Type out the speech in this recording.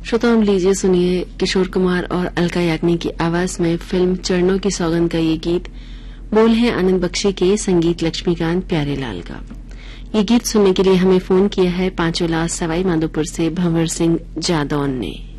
श्रोताओं, लीजिए सुनिए किशोर कुमार और अलका याग्निक की आवाज में फिल्म चरणों की सौगंध का ये गीत। बोल हैं आनंद बख्शी के, संगीत लक्ष्मीकांत प्यारेलाल का। ये गीत सुनने के लिए हमें फोन किया है पांचोला सवाई माधोपुर से भंवर सिंह जादौन ने।